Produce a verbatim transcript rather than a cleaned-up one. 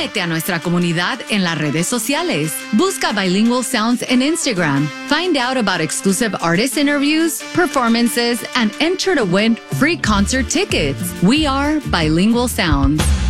Únete a nuestra comunidad en las redes sociales. Busca Bilingual Sounds en Instagram. Find out about exclusive artist interviews, performances, and enter to win free concert tickets. We are Bilingual Sounds.